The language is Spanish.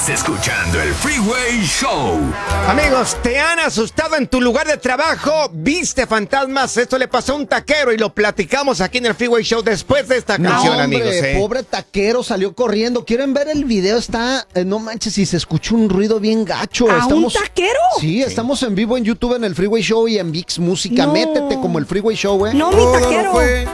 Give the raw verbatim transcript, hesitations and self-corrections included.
Escuchando el Freeway Show. Amigos, ¿te han asustado en tu lugar de trabajo? ¿Viste fantasmas? Esto le pasó a un taquero y lo platicamos aquí en el Freeway Show después de esta canción, no, hombre, amigos. ¿eh? Pobre taquero, salió corriendo. ¿Quieren ver el video? Está, eh, no manches, si se escucha un ruido bien gacho. ¿A estamos, un taquero? Sí, sí, estamos en vivo en YouTube en el Freeway Show y en VIX Música. No. Métete como el Freeway Show, ¿eh? No, mi taquero.